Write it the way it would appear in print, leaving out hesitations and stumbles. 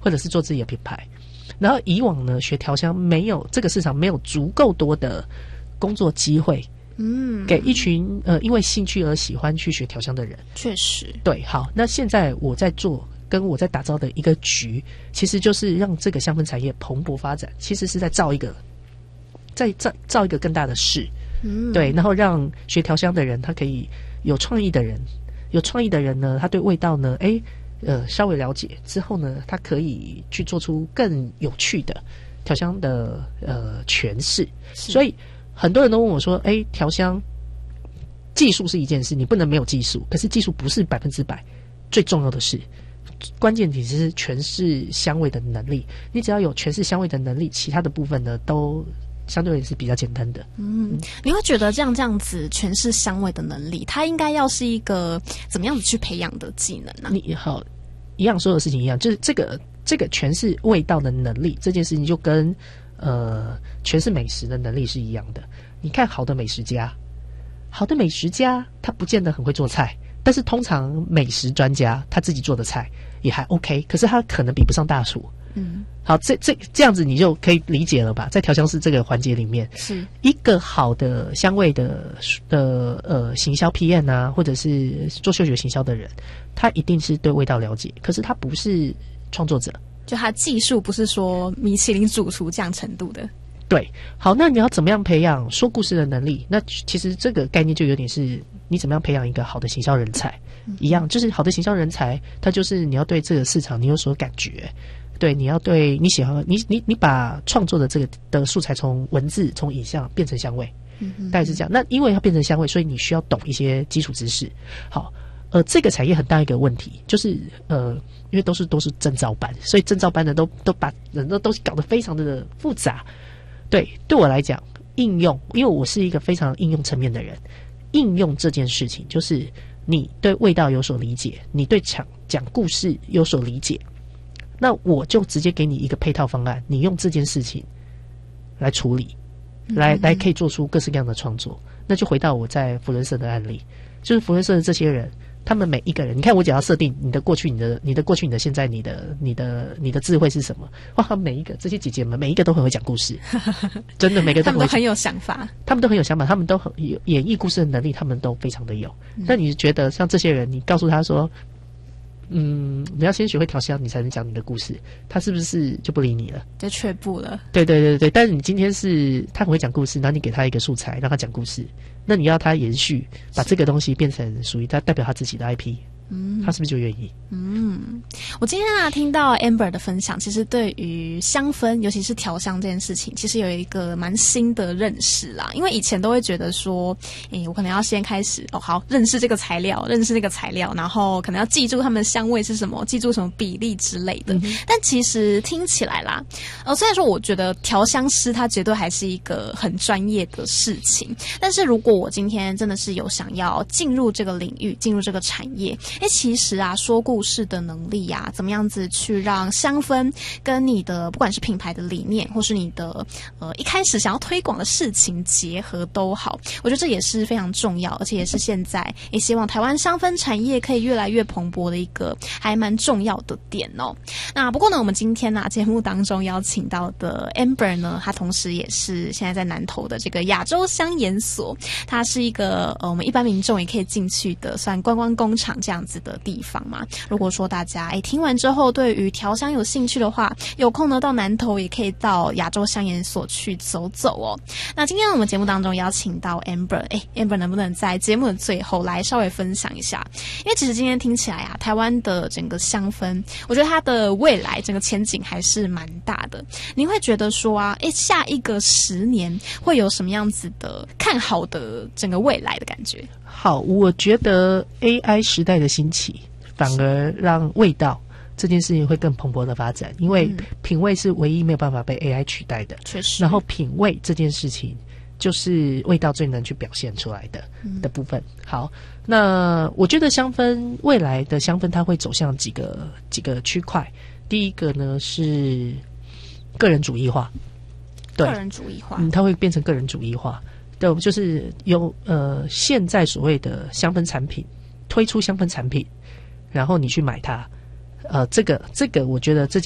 或者是做自己的品牌。然后以往呢，学调香没有这个市场没有足够多的工作机会，给一群因为兴趣而喜欢去学调香的人。 确实， 对，好，那现在我在做跟我在打造的一个局，其实就是让这个香氛产业蓬勃发展，其实是在造一个更大的事。对，然后让学调香的人，他可以有创意的人呢，他对味道呢，稍微了解之后呢，他可以去做出更有趣的调香的诠释。所以很多人都问我说，调香技术是一件事，你不能没有技术，可是技术不是100%最重要的事。关键点是诠释香味的能力，你只要有诠释香味的能力，其他的部分呢都相对也是比较简单的。 你会觉得这样子诠释香味的能力，它应该要是一个怎么样子去培养的技能呢？ 你好，一样所有事情一样，就是这个诠释味道的能力这件事情，就跟诠释美食的能力是一样的。你看好的美食家他不见得很会做菜，但是通常美食专家他自己做的菜也还 OK， 可是他可能比不上大厨。好，这样子你就可以理解了吧？在调香师这个环节里面，是一个好的香味的行销 PM 啊，或者是做嗅觉行销的人，他一定是对味道了解，可是他不是创作者， 就他技术不是说米其林主厨这样程度的。 对，好，那你要怎么样培养说故事的能力？那其实这个概念就有点是你怎么样培养一个好的行销人才一样，就是好的行销人才，他就是你要对这个市场你有所感觉。对，你要对你喜欢你把创作的这个的素材从文字从影像变成香味，大概是这样。那因为要变成香味，所以你需要懂一些基础知识。好，这个产业很大一个问题就是因为都是证照班，所以证照班的都把人的东西搞得非常的复杂。对我来讲，应用，因为我是一个非常应用层面的人，应用这件事情就是你对味道有所理解，你对讲故事有所理解。那我就直接给你一个配套方案，你用这件事情来处理，来可以做出各式各样的创作。那就回到我在福伦社的案例，就是福伦社的这些人，他们每一个人，你看我只要设定你的过去、你的过去、你的现在、你的智慧是什么，哇，每一个这些姐姐们每一个都很会讲故事，真的每个都很会， 他们都很有想法， 他们都很有演绎故事的能力，他们都非常的有。那你觉得像这些人，你告诉他说，你要先学会调香，你才能讲你的故事。他是不是就不理你了？ 就却步了。对。 但是你今天是他很会讲故事，然后你给他一个素材，让他讲故事，那你要他延续，把这个东西变成属于他代表他自己的 IP。他是不是就愿意？ 我今天听到 Amber 的分享，其实对于香氛，尤其是调香这件事情，其实有一个蛮新的认识啦。因为以前都会觉得说，我可能要先开始好认识这个材料，认识那个材料，然后可能要记住它们的香味是什么，记住什么比例之类的。但其实听起来啦，虽然说我觉得调香师他绝对还是一个很专业的事情，但是如果我今天真的是有想要进入这个领域，进入这个产业，其实啊，说故事的能力啊，怎么样子去让香氛跟你的不管是品牌的理念，或是你的一开始想要推广的事情结合都好，我觉得这也是非常重要，而且也是现在也希望台湾香氛产业可以越来越蓬勃的一个还蛮重要的点哦。那不过呢，我们今天节目当中邀请到的 Amber 呢，她同时也是现在在南投的这个亚洲香研所，它是一个我们一般民众也可以进去的，算观光工厂这样子的地方嘛。如果说大家听完之后对于调香有兴趣的话，有空呢到南投也可以到亚洲香研所去走走哦。那今天我们节目当中邀请到 Amber，Amber 能不能在节目的最后来稍微分享一下？因为其实今天听起来台湾的整个香氛，我觉得它的未来整个前景还是蛮大的。您会觉得说下一个10年会有什么样子的看好的整个未来的感觉？ 好，我觉得 AI 时代的兴起反而让味道这件事情会更蓬勃的发展，因为品味是唯一没有办法被 AI 取代的， 确实。 然后品味这件事情就是味道最能去表现出来的部分。好，那我觉得香氛未来的香氛它会走向几个区块。第一个呢是个人主义化，对， 个人主义化， 它会变成个人主义化。对，就是有现在所谓的香氛产品推出香氛产品，然后你去买它，这个我觉得这